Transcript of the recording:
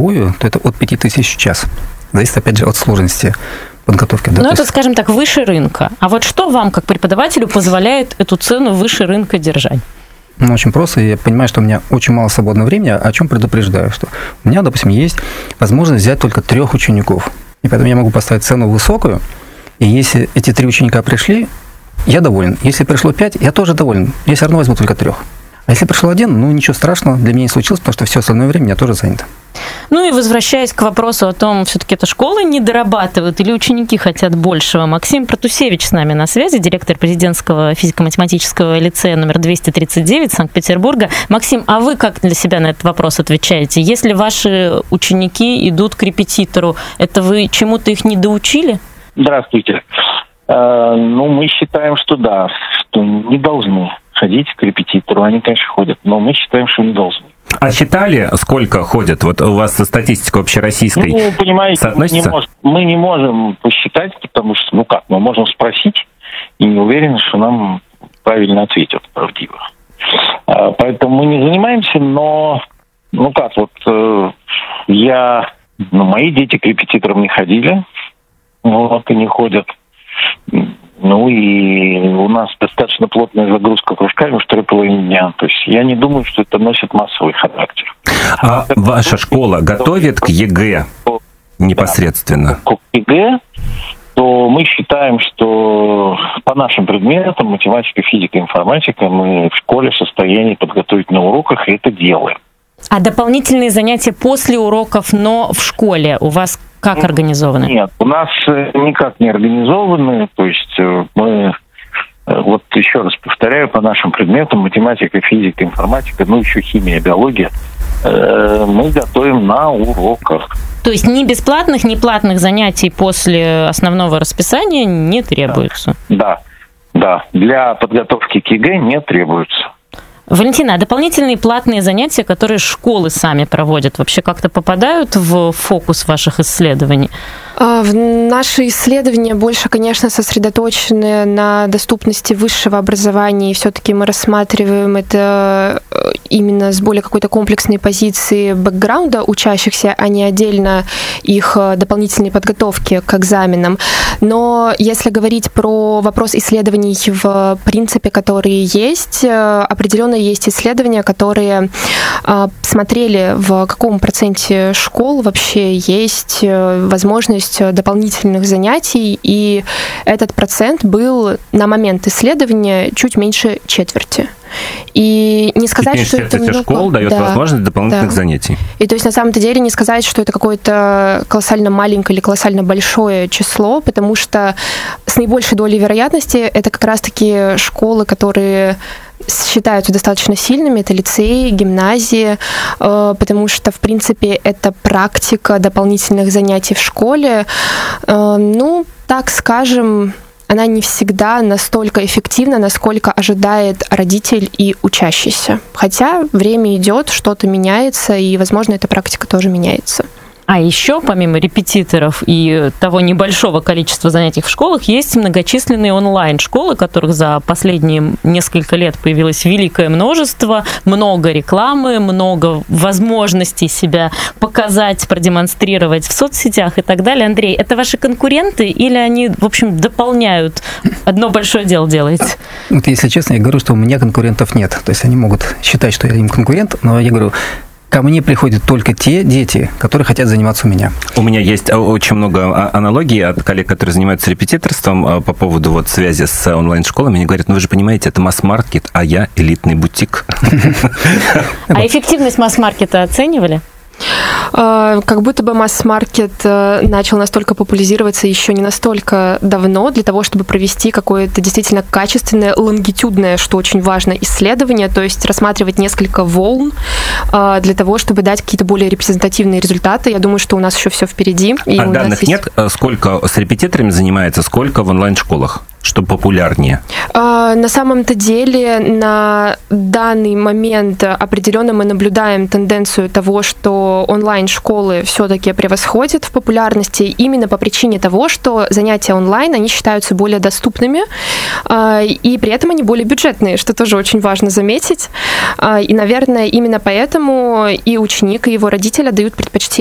вживую, то это от 5000 в час. Зависит, опять же, от сложности подготовки. Да, это, скажем так, выше рынка. А вот что вам, как преподавателю, позволяет эту цену выше рынка держать? Очень просто. Я понимаю, что у меня очень мало свободного времени, о чем предупреждаю, что у меня, допустим, есть возможность взять только 3 учеников. И поэтому я могу поставить цену высокую, и если эти 3 ученика пришли, я доволен. Если пришло 5, я тоже доволен. Я все равно возьму только 3. А если пришел 1, ничего страшного для меня не случилось, потому что все остальное время я тоже занят. И возвращаясь к вопросу о том, все-таки это школы не дорабатывают или ученики хотят большего, Максим Протусевич с нами на связи, директор президентского физико-математического лицея номер 239 Санкт-Петербурга. Максим, а вы как для себя на этот вопрос отвечаете? Если ваши ученики идут к репетитору, это вы чему-то их не доучили? Здравствуйте. Мы считаем, что да, что не должны ходить к репетитору. Они, конечно, ходят, но мы считаем, что не должны. А считали, сколько ходят? Вот у вас статистика общероссийской понимаете, соотносится? Мы не можем посчитать, потому что, мы можем спросить, и не уверены, что нам правильно ответят, правдиво. Поэтому мы не занимаемся, но, мои дети к репетиторам не ходили, и не ходят. И у нас достаточно плотная загрузка кружками в 3,5 дня. То есть я не думаю, что это носит массовый характер. А ваша школа готовит к ЕГЭ непосредственно? К ЕГЭ, то мы считаем, что по нашим предметам, математика, физика, информатика, мы в школе в состоянии подготовить на уроках, и это делаем. А дополнительные занятия после уроков, но в школе у вас как организованы? Нет, у нас никак не организованы. То есть мы, еще раз повторяю, по нашим предметам, математика, физика, информатика, еще химия, биология, мы готовим на уроках. То есть ни бесплатных, ни платных занятий после основного расписания не требуется? Да. Для подготовки к ЕГЭ не требуется. Валентина, а дополнительные платные занятия, которые школы сами проводят, вообще как-то попадают в фокус ваших исследований? Наши исследования больше, конечно, сосредоточены на доступности высшего образования, и все-таки мы рассматриваем это именно с более какой-то комплексной позиции бэкграунда учащихся, а не отдельно их дополнительной подготовки к экзаменам. Но если говорить про вопрос исследований в принципе, которые есть, определенно есть исследования, которые смотрели, в каком проценте школ вообще есть возможность дополнительных занятий, и этот процент был на момент исследования чуть меньше четверти. И не сказать, что это много. Школ дает возможность дополнительных занятий. И то есть на самом-то деле не сказать, что это какое-то колоссально маленькое или колоссально большое число, потому что с наибольшей долей вероятности это как раз-таки школы, которые считаются достаточно сильными, это лицеи, гимназии, потому что, в принципе, это практика дополнительных занятий в школе. Так скажем, она не всегда настолько эффективна, насколько ожидает родитель и учащийся. Хотя время идет, что-то меняется, и, возможно, эта практика тоже меняется. А еще, помимо репетиторов и того небольшого количества занятий в школах, есть многочисленные онлайн-школы, которых за последние несколько лет появилось великое множество, много рекламы, много возможностей себя показать, продемонстрировать в соцсетях и так далее. Андрей, это ваши конкуренты или они, в общем, дополняют, одно большое дело делаете? Если честно, я говорю, что у меня конкурентов нет. То есть они могут считать, что я им конкурент, но я говорю, ко мне приходят только те дети, которые хотят заниматься у меня. У меня есть очень много аналогий от коллег, которые занимаются репетиторством по поводу связи с онлайн-школами. Они говорят, вы же понимаете, это масс-маркет, а я элитный бутик. А эффективность масс-маркета оценивали? Как будто бы масс-маркет начал настолько популяризироваться еще не настолько давно для того, чтобы провести какое-то действительно качественное, лонгитюдное, что очень важно, исследование, то есть рассматривать несколько волн для того, чтобы дать какие-то более репрезентативные результаты. Я думаю, что у нас еще все впереди. А данных нет? Сколько с репетиторами занимается, сколько в онлайн-школах? Что популярнее? На самом-то деле на данный момент определенно мы наблюдаем тенденцию того, что онлайн-школы все-таки превосходят в популярности именно по причине того, что занятия онлайн, они считаются более доступными, и при этом они более бюджетные, что тоже очень важно заметить. И, наверное, именно поэтому и ученик, и его родители дают предпочтение